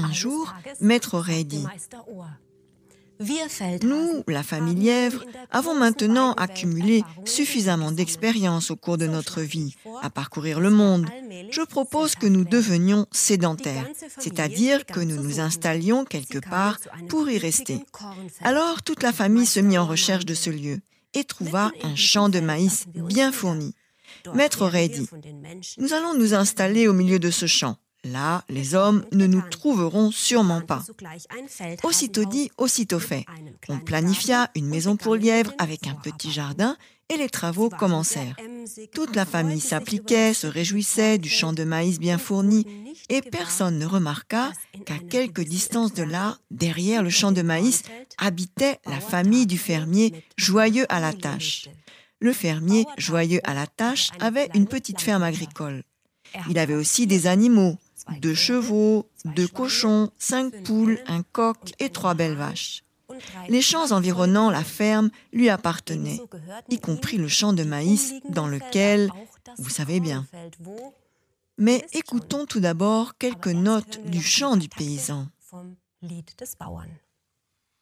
Un jour, Maître Ray dit: Nous, la famille Lièvre, avons maintenant accumulé suffisamment d'expérience au cours de notre vie à parcourir le monde. Je propose que nous devenions sédentaires, c'est-à-dire que nous nous installions quelque part pour y rester. Alors toute la famille se mit en recherche de ce lieu et trouva un champ de maïs bien fourni. Maître Ray dit: Nous allons nous installer au milieu de ce champ. Là, les hommes ne nous trouveront sûrement pas. Aussitôt dit, aussitôt fait. On planifia une maison pour lièvres avec un petit jardin et les travaux commencèrent. Toute la famille s'appliquait, se réjouissait du champ de maïs bien fourni et personne ne remarqua qu'à quelque distance de là, derrière le champ de maïs, habitait la famille du fermier joyeux à la tâche. Le fermier joyeux à la tâche avait une petite ferme agricole. Il avait aussi des animaux, 2 chevaux, 2 cochons, 5 poules, un coq et 3 belles vaches. Les champs environnant la ferme lui appartenaient, y compris le champ de maïs dans lequel, vous savez bien. Mais écoutons tout d'abord quelques notes du chant du paysan.